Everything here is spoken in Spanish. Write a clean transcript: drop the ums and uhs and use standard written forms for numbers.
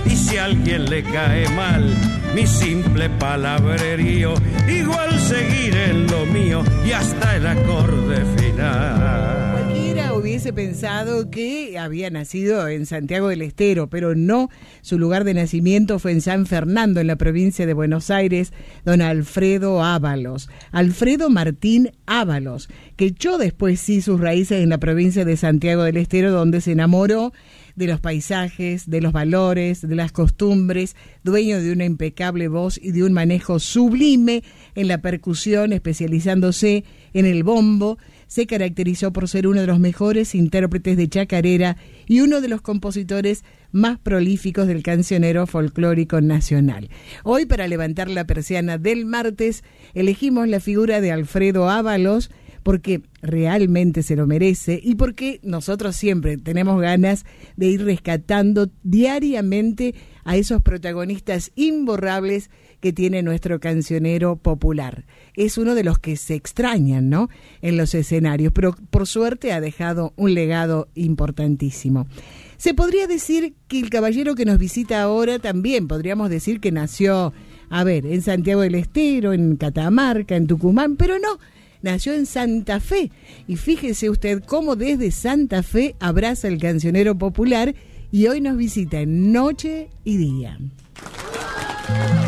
y si a alguien le cae mal mi simple palabrerío, igual seguir en lo mío y hasta el acorde final. Cualquiera hubiese pensado que había nacido en Santiago del Estero, pero no, su lugar de nacimiento fue en San Fernando, en la provincia de Buenos Aires, don Alfredo Ábalos, Alfredo Martín Ábalos, que echó después sí sus raíces en la provincia de Santiago del Estero, donde se enamoró de los paisajes, de los valores, de las costumbres, dueño de una impecable voz y de un manejo sublime en la percusión, especializándose en el bombo. Se caracterizó por ser uno de los mejores intérpretes de chacarera y uno de los compositores más prolíficos del cancionero folclórico nacional. Hoy, para levantar la persiana del martes, elegimos la figura de Alfredo Ábalos, porque realmente se lo merece y porque nosotros siempre tenemos ganas de ir rescatando diariamente a esos protagonistas imborrables que tiene nuestro cancionero popular. Es uno de los que se extrañan, ¿no?, en los escenarios, pero por suerte ha dejado un legado importantísimo. Se podría decir que el caballero que nos visita ahora también podríamos decir que nació, en Santiago del Estero, en Catamarca, en Tucumán, pero no. Nació en Santa Fe, y fíjese usted cómo desde Santa Fe abraza el cancionero popular y hoy nos visita en Noche y Día.